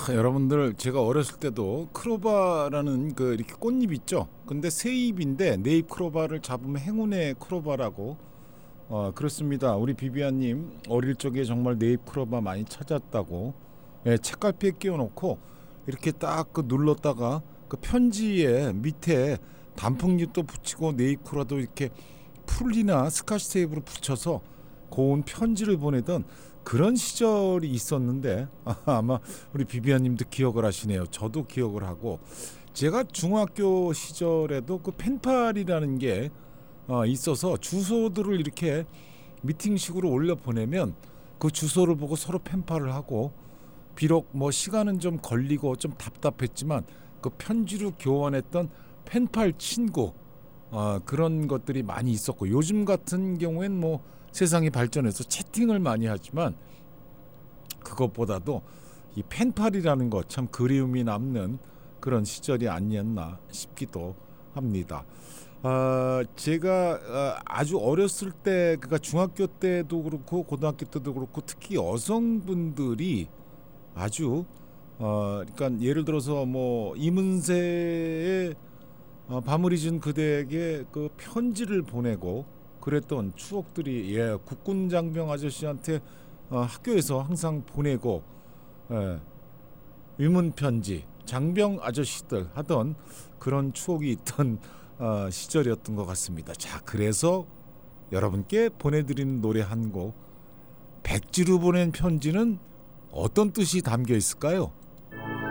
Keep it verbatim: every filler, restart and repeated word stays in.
여러분들 제가 어렸을 때도 크로바라는 그 이렇게 꽃잎 있죠. 근데 새 잎인데 내 잎 크로바를 잡으면 행운의 크로바라고. 어 그렇습니다. 우리 비비안님 어릴 적에 정말 내 잎 크로바 많이 찾았다고. 예, 책갈피에 끼워놓고 이렇게 딱 그 눌렀다가 그 편지에 밑에 단풍잎도 붙이고 내 잎 크로바도 이렇게 풀이나 스카치 테이프로 붙여서 고운 편지를 보내던 그런 시절이 있었는데 아마 우리 비비안님도 기억을 하시네요. 저도 기억을 하고, 제가 중학교 시절에도 그 펜팔이라는 게 어, 있어서 주소들을 이렇게 미팅식으로 올려 보내면 그 주소를 보고 서로 펜팔을 하고, 비록 뭐 시간은 좀 걸리고 좀 답답했지만 그 편지로 교환했던 펜팔 친구, 어, 그런 것들이 많이 있었고, 요즘 같은 경우엔 뭐 세상이 발전해서 채팅을 많이 하지만 그것보다도 이 펜팔이라는 것 참 그리움이 남는 그런 시절이 아니었나 싶기도 합니다. 어, 제가 어, 아주 어렸을 때, 그러니까 중학교 때도 그렇고 고등학교 때도 그렇고 특히 여성분들이 아주 어, 그러니까 예를 들어서 뭐 이문세의 어, 밤을 잊은 그대에게 그 편지를 보내고 그랬던 추억들이, 예, 국군 장병 아저씨한테 어, 학교에서 항상 보내고, 예, 위문 편지 장병 아저씨들 하던 그런 추억이 있던 어, 시절이었던 것 같습니다. 자, 그래서 여러분께 보내드리는 노래 한 곡, 백지로 보낸 편지는 어떤 뜻이 담겨 있을까요?